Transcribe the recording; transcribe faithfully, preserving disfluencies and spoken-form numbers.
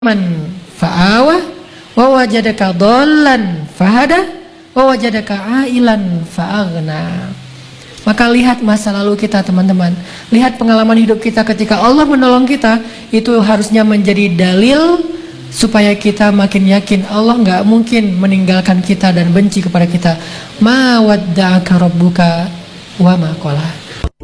man fa'awa wa wajadaka dhallan fahada wa wajadaka ailan fa'aghna. Maka lihat masa lalu kita, teman-teman. Lihat pengalaman hidup kita ketika Allah menolong kita. Itu harusnya menjadi dalil supaya kita makin yakin Allah nggak mungkin meninggalkan kita dan benci kepada kita. Ma wadda'aka rabbuka wa ma qala.